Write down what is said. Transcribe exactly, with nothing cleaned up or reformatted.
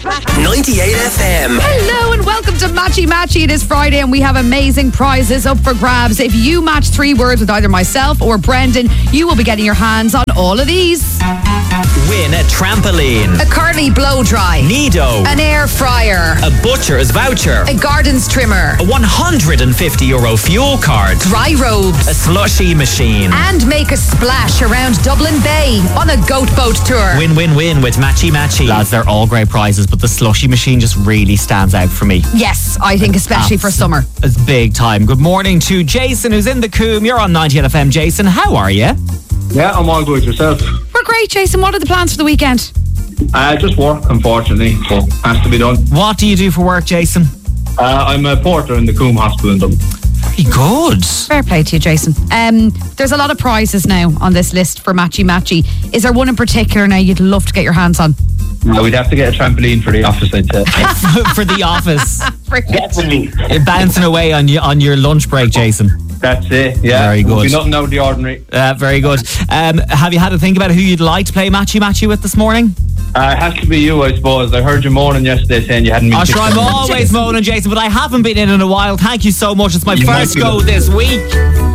ninety-eight F M. Hello and welcome to Matchy Matchy. It is Friday and we have amazing prizes up for grabs. If you match three words with either myself or Brendan, you will be getting your hands on all of these. Win a trampoline, A Curly blow dry, Nido, an air fryer, a butcher's voucher, a gardens trimmer, a one hundred fifty euro fuel card, dry robes, a slushy machine. and make a splash around Dublin Bay on a goat boat tour. Win, win, win with Matchy Matchy. Lads, they're all great prizes, but the slushy machine just really stands out for me. Yes, I think especially for summer. It's big time. Good morning to Jason, who's in the Coombe. You're on ninety-eight F M. Jason, how are you? Yeah, I'm all good. Yourself? We're great, Jason. What are the plans for the weekend? Uh, just work, unfortunately, but has to be done. What do you do for work, Jason? Uh, I'm a porter in the Coombe Hospital in Dublin. Very good. Fair play to you, Jason. Um, there's a lot of prizes now on this list for Matchy Matchy. Is there one in particular now you'd love to get your hands on? Uh, we'd have to get a trampoline for the office, I'd say. For the office. Definitely. You're bouncing away on your, on your lunch break, Jason. That's it, yeah. Very good. Be nothing out of the ordinary. Uh, very good. Um, have you had to think about who you'd like to play Matchy Matchy with this morning? Uh, it has to be you, I suppose. I heard you moaning yesterday saying you hadn't been... Oh, sure, I'm always moaning, Jason, but I haven't been in in a while. Thank you so much. It's my You first might be go good. this week.